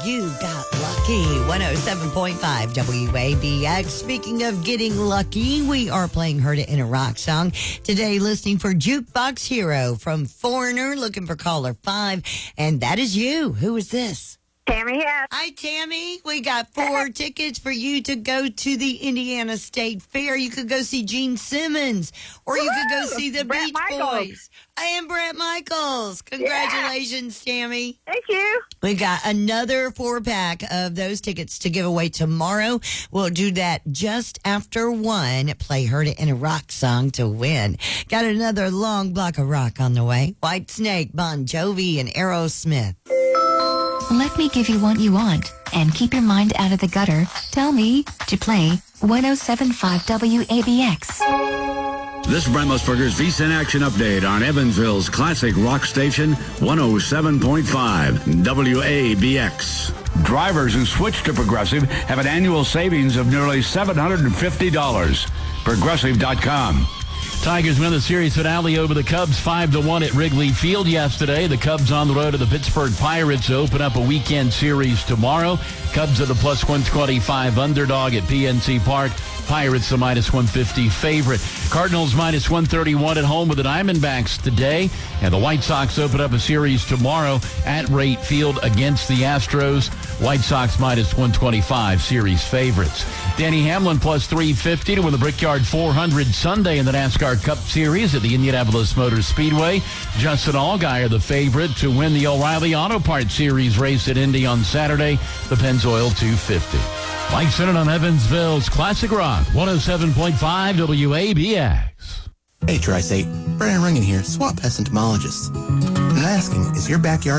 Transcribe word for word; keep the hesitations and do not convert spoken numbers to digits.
You got lucky. one oh seven point five W A B X. Speaking of getting lucky, we are playing Heard It in a Rock Song. Today, listening for Jukebox Hero from Foreigner, looking for caller five. And that is you. Who is this? Tammy Hess. Hi, Tammy. We got four tickets for you to go to the Indiana State Fair. You could go see Gene Simmons, or you could go see the Bret Beach Michaels. Boys. I am Bret Michaels. Congratulations, Tammy. Thank you. We got another four pack of those tickets to give away tomorrow. We'll do that just after one. Play Heard It in a Rock Song to win. Got another long block of rock on the way. White Snake, Bon Jovi, and Aerosmith. Let me give you what you want, and keep your mind out of the gutter. Tell me to play one oh seven point five W A B X. This is Brent Musburger's V-Sin Action Update on Evansville's classic rock station, one oh seven point five W A B X. Drivers who switch to Progressive have an annual savings of nearly seven hundred fifty dollars. Progressive dot com. Tigers win the series finale over the Cubs five to one at Wrigley Field yesterday. The Cubs on the road to the Pittsburgh Pirates open up a weekend series tomorrow. Cubs are the plus one twenty-five underdog at P N C Park. Pirates the minus one fifty favorite. Cardinals minus one thirty-one at home with the Diamondbacks today. And the White Sox open up a series tomorrow at Wright Field against the Astros. White Sox minus one twenty-five series favorites. Danny Hamlin plus three fifty to win the Brickyard four hundred Sunday in the NASCAR Cup Series at the Indianapolis Motor Speedway. Justin Allgaier the favorite to win the O'Reilly Auto Parts Series race at Indy on Saturday. The Pennzoil two fifty. Mike Sennett on Evansville's Classic Rock, one oh seven point five W A B X. Hey, Tri-State. Brian Rungan here, swamp pest entomologist. And I'm asking, is your backyard